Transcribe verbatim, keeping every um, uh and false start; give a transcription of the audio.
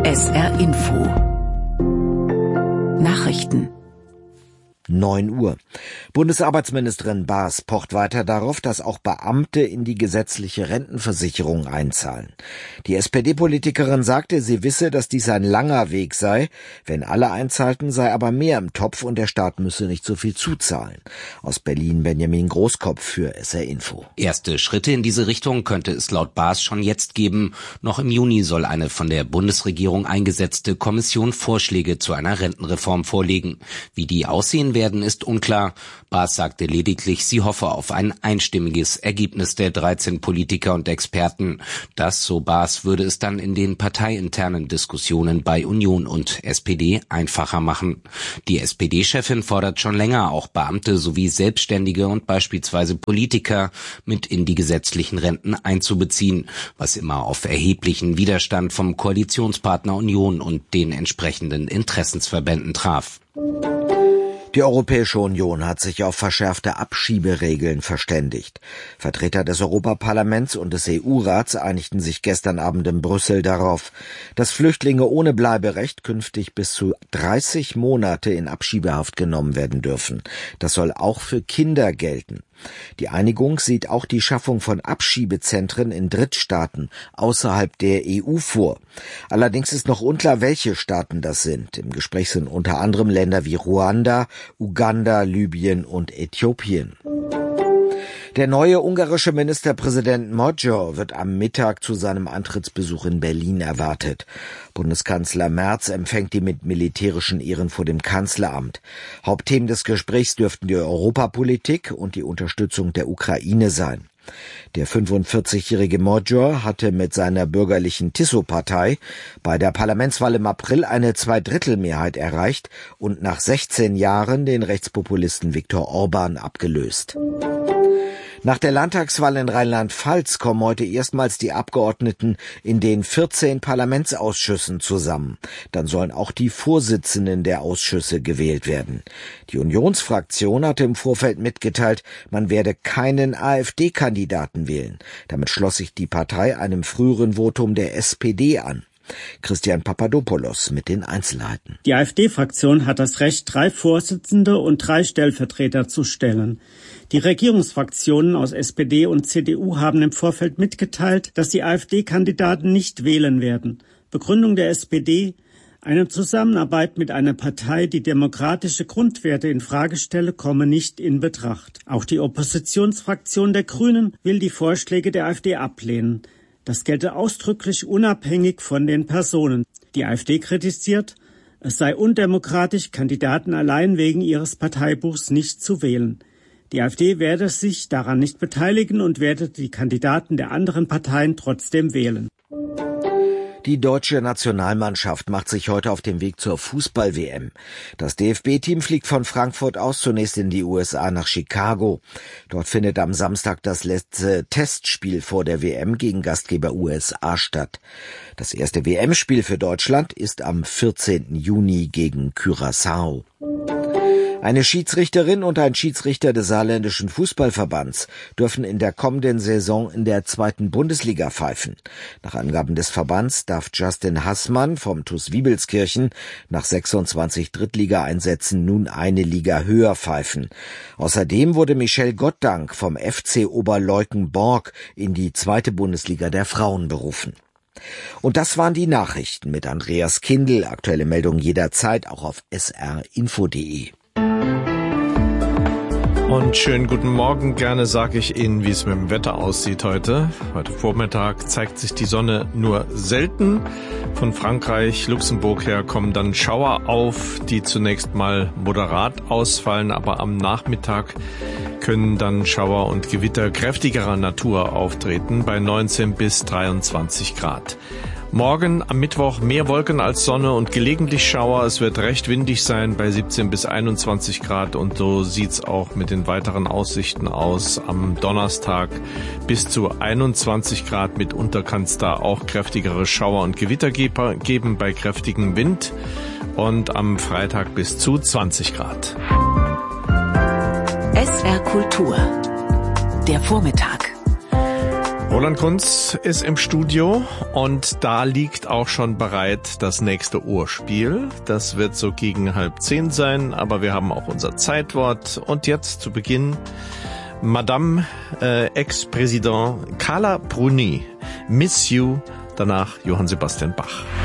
S R Info Nachrichten neun Uhr. Bundesarbeitsministerin Baas pocht weiter darauf, dass auch Beamte in die gesetzliche Rentenversicherung einzahlen. Die S P D-Politikerin sagte, sie wisse, dass dies ein langer Weg sei. Wenn alle einzahlten, sei aber mehr im Topf und der Staat müsse nicht so viel zuzahlen. Aus Berlin Benjamin Großkopf für S R Info. Erste Schritte in diese Richtung könnte es laut Baas schon jetzt geben. Noch im Juni soll eine von der Bundesregierung eingesetzte Kommission Vorschläge zu einer Rentenreform vorlegen. Wie die aussehen werden, werden, ist unklar. Baas sagte lediglich, sie hoffe auf ein einstimmiges Ergebnis der dreizehn Politiker und Experten. Das, so Baas, würde es dann in den parteiinternen Diskussionen bei Union und S P D einfacher machen. Die S P D-Chefin fordert schon länger, auch Beamte sowie Selbstständige und beispielsweise Politiker mit in die gesetzlichen Renten einzubeziehen, was immer auf erheblichen Widerstand vom Koalitionspartner Union und den entsprechenden Interessensverbänden traf. Die Europäische Union hat sich auf verschärfte Abschieberegeln verständigt. Vertreter des Europaparlaments und des E U-Rats einigten sich gestern Abend in Brüssel darauf, dass Flüchtlinge ohne Bleiberecht künftig bis zu dreißig Monate in Abschiebehaft genommen werden dürfen. Das soll auch für Kinder gelten. Die Einigung sieht auch die Schaffung von Abschiebezentren in Drittstaaten außerhalb der E U vor. Allerdings ist noch unklar, welche Staaten das sind. Im Gespräch sind unter anderem Länder wie Ruanda, Uganda, Libyen und Äthiopien. Der neue ungarische Ministerpräsident Magyar wird am Mittag zu seinem Antrittsbesuch in Berlin erwartet. Bundeskanzler Merz empfängt ihn mit militärischen Ehren vor dem Kanzleramt. Hauptthemen des Gesprächs dürften die Europapolitik und die Unterstützung der Ukraine sein. Der fünfundvierzigjährige Magyar hatte mit seiner bürgerlichen Tiso-Partei bei der Parlamentswahl im April eine Zweidrittelmehrheit erreicht und nach sechzehn Jahren den Rechtspopulisten Viktor Orban abgelöst. Nach der Landtagswahl in Rheinland-Pfalz kommen heute erstmals die Abgeordneten in den vierzehn Parlamentsausschüssen zusammen. Dann sollen auch die Vorsitzenden der Ausschüsse gewählt werden. Die Unionsfraktion hatte im Vorfeld mitgeteilt, man werde keinen AfD-Kandidaten wählen. Damit schloss sich die Partei einem früheren Votum der S P D an. Christian Papadopoulos mit den Einzelheiten. Die AfD-Fraktion hat das Recht, drei Vorsitzende und drei Stellvertreter zu stellen. Die Regierungsfraktionen aus S P D und C D U haben im Vorfeld mitgeteilt, dass die AfD-Kandidaten nicht wählen werden. Begründung der S P D: Eine Zusammenarbeit mit einer Partei, die demokratische Grundwerte in Frage stelle, komme nicht in Betracht. Auch die Oppositionsfraktion der Grünen will die Vorschläge der AfD ablehnen. Das gelte ausdrücklich unabhängig von den Personen. Die AfD kritisiert, es sei undemokratisch, Kandidaten allein wegen ihres Parteibuchs nicht zu wählen. Die AfD werde sich daran nicht beteiligen und werde die Kandidaten der anderen Parteien trotzdem wählen. Die deutsche Nationalmannschaft macht sich heute auf den Weg zur Fußball-W M. Das D F B-Team fliegt von Frankfurt aus zunächst in die U S A nach Chicago. Dort findet am Samstag das letzte Testspiel vor der W M gegen Gastgeber U S A statt. Das erste W M-Spiel für Deutschland ist am vierzehnten Juni gegen Curaçao. Eine Schiedsrichterin und ein Schiedsrichter des saarländischen Fußballverbands dürfen in der kommenden Saison in der zweiten Bundesliga pfeifen. Nach Angaben des Verbands darf Justin Haßmann vom T U S Wiebelskirchen nach sechsundzwanzig Drittligaeinsätzen nun eine Liga höher pfeifen. Außerdem wurde Michelle Gottdank vom F C Oberleuken-Borg in die zweite Bundesliga der Frauen berufen. Und das waren die Nachrichten mit Andreas Kindl. Aktuelle Meldungen jederzeit auch auf s r info punkt d e. Und schönen guten Morgen. Gerne sage ich Ihnen, wie es mit dem Wetter aussieht heute. Heute Vormittag zeigt sich die Sonne nur selten. Von Frankreich, Luxemburg her kommen dann Schauer auf, die zunächst mal moderat ausfallen, aber am Nachmittag können dann Schauer und Gewitter kräftigerer Natur auftreten bei neunzehn bis dreiundzwanzig Grad. Morgen am Mittwoch mehr Wolken als Sonne und gelegentlich Schauer. Es wird recht windig sein bei siebzehn bis einundzwanzig Grad und so sieht's auch mit den weiteren Aussichten aus. Am Donnerstag bis zu einundzwanzig Grad, mitunter kann es da auch kräftigere Schauer und Gewitter geben bei kräftigem Wind und am Freitag bis zu zwanzig Grad. S R Kultur. Der Vormittag. Roland Kunz ist im Studio und da liegt auch schon bereit das nächste Urspiel. Das wird so gegen halb zehn sein, aber wir haben auch unser Zeitwort. Und jetzt zu Beginn Madame äh, Ex-Präsident Carla Bruni, Miss You, danach Johann Sebastian Bach.